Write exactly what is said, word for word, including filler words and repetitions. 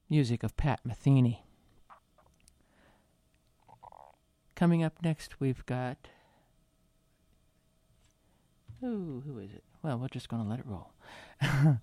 music of Pat Metheny. Coming up next, we've got... Ooh, who is it? Well, we're just going to let it roll.